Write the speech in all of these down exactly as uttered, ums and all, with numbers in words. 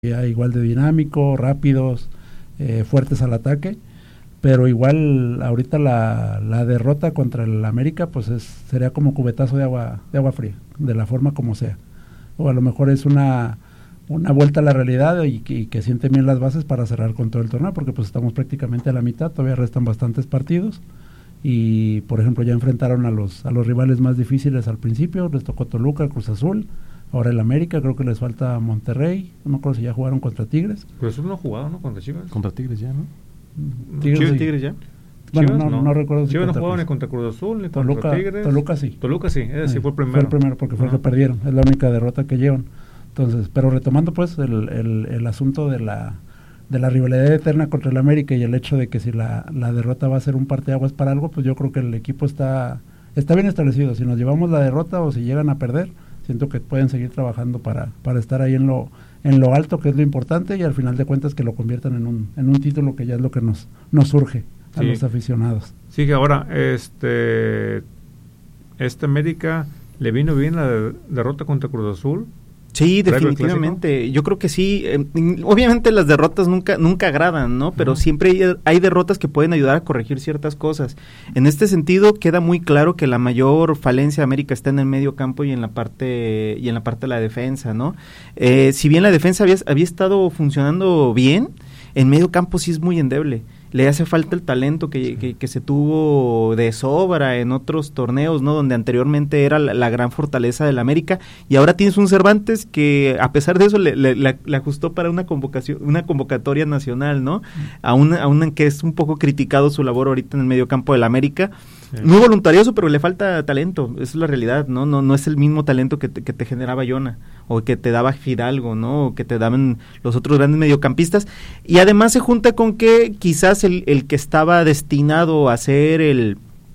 igual de dinámico, rápidos, eh, fuertes al ataque, pero igual ahorita la, la derrota contra el América pues es, sería como cubetazo de agua, de agua fría, de la forma como sea, o a lo mejor es una, una vuelta a la realidad y que, y que sienten bien las bases para cerrar con todo el torneo, porque pues estamos prácticamente a la mitad, todavía restan bastantes partidos, y por ejemplo ya enfrentaron a los, a los rivales más difíciles al principio, les tocó Toluca, Cruz Azul, ahora el América, creo que les falta Monterrey, no me acuerdo si ya jugaron contra Tigres. Cruz Azul no ha jugado, ¿no? Contra Chivas. Contra Tigres ya, ¿no? Tigres, Chivas, sí. Tigres ya. Bueno, Chivas, no, no, no recuerdo si Chivas no contra jugaba ni Cruz. contra Cruz Azul, ni Toluca, contra Tigres. Toluca sí. Toluca sí, ese sí Eh, fue el primero. Fue el primero porque fue el que Ajá. perdieron, es la única derrota que llevan. Entonces, pero retomando pues el, el, el asunto de la de la rivalidad eterna contra el América y el hecho de que si la, la derrota va a ser un parteaguas para algo, pues yo creo que el equipo está está bien establecido. Si nos llevamos la derrota o si llegan a perder, siento que pueden seguir trabajando para, para estar ahí en lo en lo alto, que es lo importante, y al final de cuentas que lo conviertan en un en un título, que ya es lo que nos nos surge a Sí. los aficionados. Sí, que ahora este este América le vino bien la de- derrota contra Cruz Azul. Sí, ¿Previo al definitivamente. Yo creo que sí. Eh, obviamente las derrotas nunca nunca agradan, ¿no? Pero Ajá. siempre hay, hay derrotas que pueden ayudar a corregir ciertas cosas. En este sentido queda muy claro que la mayor falencia de América está en el medio campo y en la parte y en la parte de la defensa, ¿no? Eh, si bien la defensa había, había estado funcionando bien, en medio campo sí es muy endeble. Le hace falta el talento que, que, que se tuvo de sobra en otros torneos, ¿no? Donde anteriormente era la, la gran fortaleza del América, y ahora tienes un Cervantes que a pesar de eso le, le, le, le ajustó para una convocación, una convocatoria nacional, ¿no? A una, a una que es un poco criticado su labor ahorita en el medio campo del América. Sí. Muy voluntarioso, pero le falta talento, esa es la realidad, ¿no? No, no es el mismo talento que te, que te generaba Yona, o que te daba Fidalgo, ¿no? O que te daban los otros grandes mediocampistas, y además se junta con que quizás el, el que estaba destinado a ser el,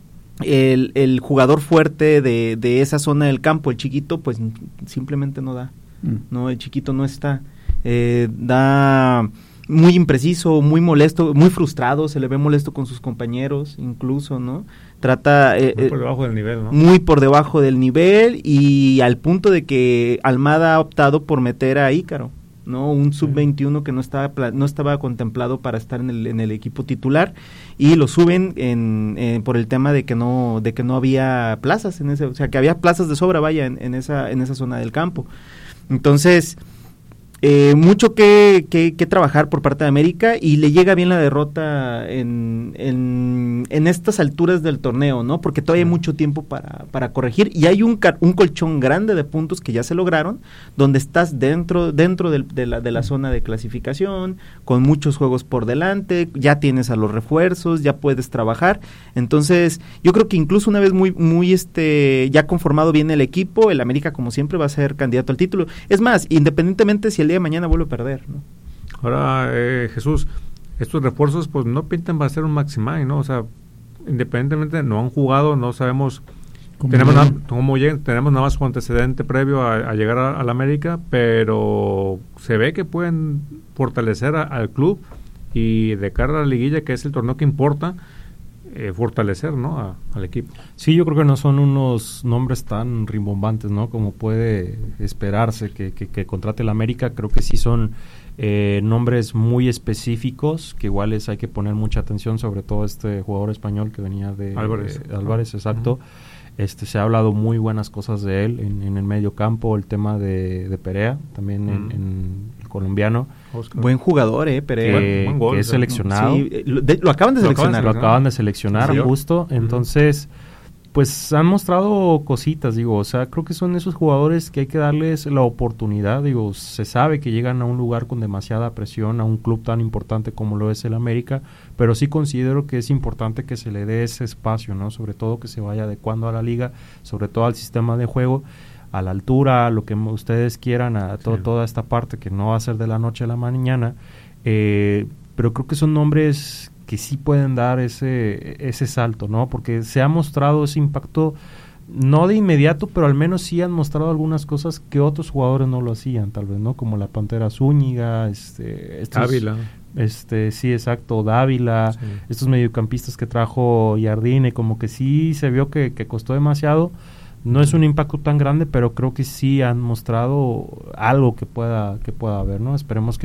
el, el jugador fuerte de, de esa zona del campo, el chiquito, pues simplemente no da, mm. ¿no? El chiquito no está, eh, da... muy impreciso, muy molesto, muy frustrado, se le ve molesto con sus compañeros, incluso, ¿no? Trata... Eh, muy por debajo del nivel, ¿no? Muy por debajo del nivel, y al punto de que Almada ha optado por meter a Ícaro, ¿no? Un sub veintiuno que no estaba no estaba contemplado para estar en el en el equipo titular, y lo suben en, en por el tema de que no de que no había plazas en ese, o sea, que había plazas de sobra, vaya, en, en esa en esa zona del campo. Entonces, Eh, mucho que, que, que trabajar por parte de América, y le llega bien la derrota en, en, en estas alturas del torneo, ¿no? Porque todavía hay mucho tiempo para, para corregir, y hay un, un colchón grande de puntos que ya se lograron, donde estás dentro dentro del, de, la, de la zona de clasificación, con muchos juegos por delante, ya tienes a los refuerzos, ya puedes trabajar. Entonces yo creo que incluso una vez muy, muy este ya conformado bien el equipo, el América como siempre va a ser candidato al título. Es más, independientemente si el día de mañana vuelve a perder, ¿no? Ahora, eh, Jesús, estos refuerzos pues no pintan para ser un maximán, ¿no? O sea, independientemente no han jugado, no sabemos cómo tenemos nada, cómo llegan, tenemos nada más un antecedente previo a, a llegar a, a la América, pero se ve que pueden fortalecer a, al club, y de cara a la liguilla, que es el torneo que importa, eh, fortalecer, ¿no? A, al equipo. Sí, yo creo que no son unos nombres tan rimbombantes, ¿no? Como puede esperarse que, que, que contrate el América. Creo que sí son eh, nombres muy específicos, que iguales hay que poner mucha atención, sobre todo este jugador español que venía de Álvarez, eh, Álvarez uh-huh. exacto. Uh-huh. Este, se ha hablado muy buenas cosas de él en, en el medio campo, el tema de, de Perea, también uh-huh. en, en el colombiano. Oscar. Buen jugador, eh, Perea. Que, buen gol, que es seleccionado. Sí, lo, de, lo acaban de lo seleccionar. Acaban, lo acaban de seleccionar, sí, justo. Uh-huh. Entonces, pues han mostrado cositas, digo, o sea, creo que son esos jugadores que hay que darles la oportunidad, digo, se sabe que llegan a un lugar con demasiada presión, a un club tan importante como lo es el América, pero sí considero que es importante que se le dé ese espacio, ¿no? Sobre todo que se vaya adecuando a la liga, sobre todo al sistema de juego, a la altura, a lo que ustedes quieran, a to- sí. toda esta parte que no va a ser de la noche a la mañana, eh, pero creo que son nombres que sí pueden dar ese ese salto, ¿no? Porque se ha mostrado ese impacto, no de inmediato, pero al menos sí han mostrado algunas cosas que otros jugadores no lo hacían, tal vez, ¿no? Como la Pantera Zúñiga, este... Estos, Dávila. Este, sí, exacto, Dávila, sí. Estos mediocampistas que trajo Jardine, como que sí se vio que, que costó demasiado. No es un impacto tan grande, pero creo que sí han mostrado algo que pueda que pueda haber, ¿no? Esperemos que